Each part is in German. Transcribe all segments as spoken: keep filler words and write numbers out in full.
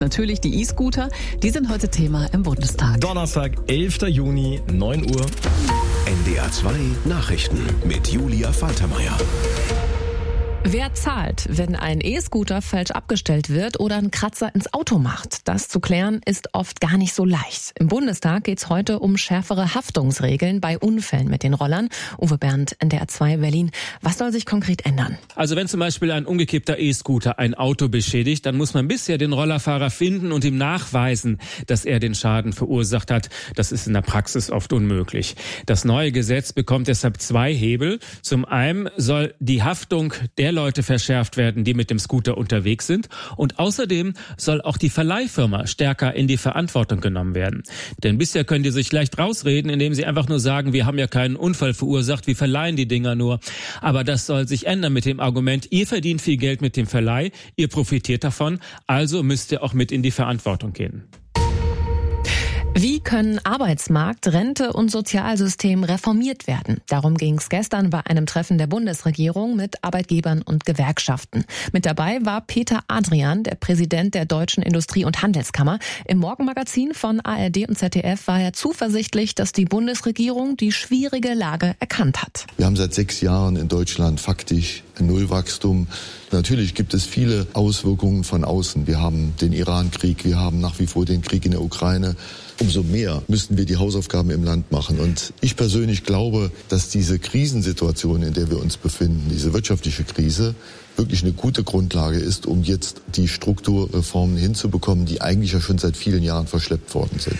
Natürlich die E-Scooter, die sind heute Thema im Bundestag. Donnerstag, elfter Juni, neun Uhr. N D R zwei Nachrichten mit Julia Faltermeier. Wer zahlt, wenn ein E-Scooter falsch abgestellt wird oder einen Kratzer ins Auto macht? Das zu klären ist oft gar nicht so leicht. Im Bundestag geht es heute um schärfere Haftungsregeln bei Unfällen mit den Rollern. Uwe Bernd, N D R zwei Berlin. Was soll sich konkret ändern? Also wenn zum Beispiel ein umgekippter E-Scooter ein Auto beschädigt, dann muss man bisher den Rollerfahrer finden und ihm nachweisen, dass er den Schaden verursacht hat. Das ist in der Praxis oft unmöglich. Das neue Gesetz bekommt deshalb zwei Hebel. Zum einen soll die Haftung der Leute verschärft werden, die mit dem Scooter unterwegs sind. Und außerdem soll auch die Verleihfirma stärker in die Verantwortung genommen werden. Denn bisher können die sich leicht rausreden, indem sie einfach nur sagen, wir haben ja keinen Unfall verursacht, wir verleihen die Dinger nur. Aber das soll sich ändern mit dem Argument, ihr verdient viel Geld mit dem Verleih, ihr profitiert davon, also müsst ihr auch mit in die Verantwortung gehen. Wie können Arbeitsmarkt, Rente und Sozialsystem reformiert werden? Darum ging es gestern bei einem Treffen der Bundesregierung mit Arbeitgebern und Gewerkschaften. Mit dabei war Peter Adrian, der Präsident der Deutschen Industrie- und Handelskammer. Im Morgenmagazin von A R D und Z D F war er zuversichtlich, dass die Bundesregierung die schwierige Lage erkannt hat. Wir haben seit sechs Jahren in Deutschland faktisch ein Nullwachstum. Natürlich gibt es viele Auswirkungen von außen. Wir haben den Iran-Krieg, wir haben nach wie vor den Krieg in der Ukraine. Umso mehr müssten wir die Hausaufgaben im Land machen. Und ich persönlich glaube, dass diese Krisensituation, in der wir uns befinden, diese wirtschaftliche Krise, wirklich eine gute Grundlage ist, um jetzt die Strukturreformen hinzubekommen, die eigentlich ja schon seit vielen Jahren verschleppt worden sind.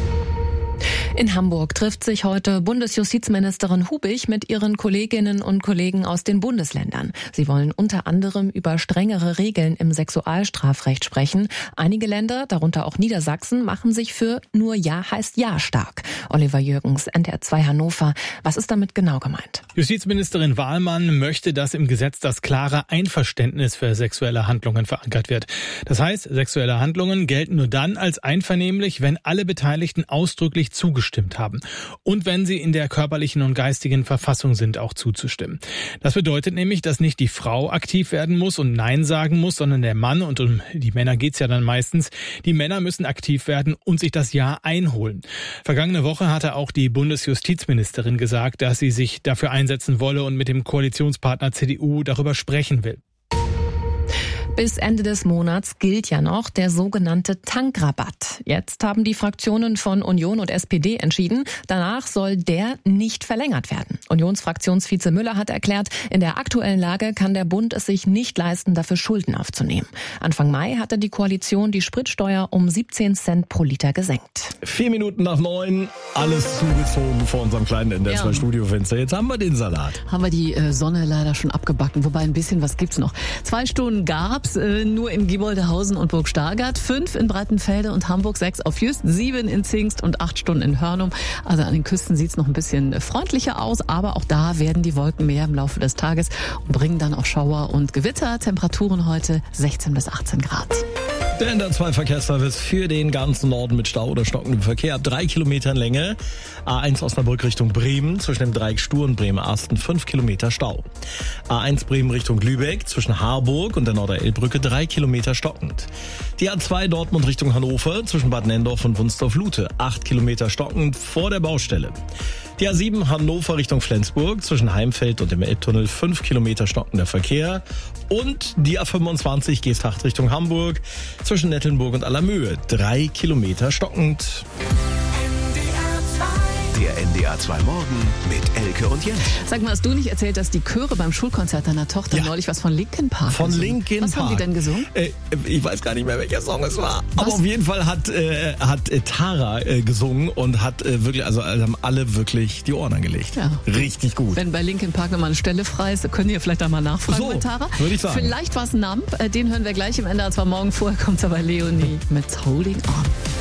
In Hamburg trifft sich heute Bundesjustizministerin Hubig mit ihren Kolleginnen und Kollegen aus den Bundesländern. Sie wollen unter anderem über strengere Regeln im Sexualstrafrecht sprechen. Einige Länder, darunter auch Niedersachsen, machen sich für nur Ja heißt Ja stark. Oliver Jürgens, N D R zwei Hannover. Was ist damit genau gemeint? Justizministerin Wahlmann möchte, dass im Gesetz das klare Einverständnis für sexuelle Handlungen verankert wird. Das heißt, sexuelle Handlungen gelten nur dann als einvernehmlich, wenn alle Beteiligten ausdrücklich zugestimmt haben. Und wenn sie in der körperlichen und geistigen Verfassung sind, auch zuzustimmen. Das bedeutet nämlich, dass nicht die Frau aktiv werden muss und Nein sagen muss, sondern der Mann, und um die Männer geht's ja dann meistens, die Männer müssen aktiv werden und sich das Ja einholen. Vergangene Woche hatte auch die Bundesjustizministerin gesagt, dass sie sich dafür einsetzen wolle und mit dem Koalitionspartner C D U darüber sprechen will. Bis Ende des Monats gilt ja noch der sogenannte Tankrabatt. Jetzt haben die Fraktionen von Union und S P D entschieden, danach soll der nicht verlängert werden. Unionsfraktionsvize Müller hat erklärt, in der aktuellen Lage kann der Bund es sich nicht leisten, dafür Schulden aufzunehmen. Anfang Mai hatte die Koalition die Spritsteuer um siebzehn Cent pro Liter gesenkt. Vier Minuten nach neun, alles zugezogen vor unserem kleinen N D R zwei Studiofenster. Jetzt haben wir den Salat. Haben wir die äh, Sonne leider schon abgebacken, wobei ein bisschen was gibt's noch. Zwei Stunden gab's äh, nur in Gieboldehausen und Burg Stargard, fünf in Breitenfelde und Hamburg, sechs auf Jüst, sieben in Zingst und acht Stunden in Hörnum. Also an den Küsten sieht's noch ein bisschen freundlicher aus, aber auch da werden die Wolken mehr im Laufe des Tages und bringen dann auch Schauer und Gewitter. Temperaturen heute sechzehn bis achtzehn Grad. Der N D R zwei Verkehrsservice für den ganzen Norden mit Stau oder stockendem Verkehr ab drei Kilometern Länge. A eins Osnabrück Richtung Bremen, zwischen dem Dreieck Stur und Bremen-Asten fünf Kilometer Stau. A eins Bremen Richtung Lübeck, zwischen Harburg und der Norderelbbrücke drei Kilometer stockend. Die A zwei Dortmund Richtung Hannover, zwischen Bad Nendorf und Wunstorf-Lute, acht Kilometer stockend vor der Baustelle. Die A sieben Hannover Richtung Flensburg, zwischen Heimfeld und dem Elbtunnel fünf Kilometer stockender Verkehr. Und die A fünfundzwanzig Geesthacht Richtung Hamburg, zwischen Nettelnburg und Allermöhe, drei Kilometer stockend. Der N D R zwei Morgen mit Elke und Jens. Sag mal, hast du nicht erzählt, dass die Chöre beim Schulkonzert deiner Tochter ja. neulich was von Linkin Park Von gesungen? Linkin Was Park. haben die denn gesungen? Äh, ich weiß gar nicht mehr, welcher Song es war. Was? Aber auf jeden Fall hat, äh, hat äh, Tara äh, gesungen und hat äh, wirklich, also haben alle wirklich die Ohren angelegt. Ja. Richtig gut. Wenn bei Linkin Park immer eine Stelle frei ist, können ihr vielleicht einmal nachfragen So, mit Tara. würde ich sagen. Vielleicht war es Numb, den hören wir gleich im N D R zwei Morgen. Vorher kommt aber Leonie mit Holding On.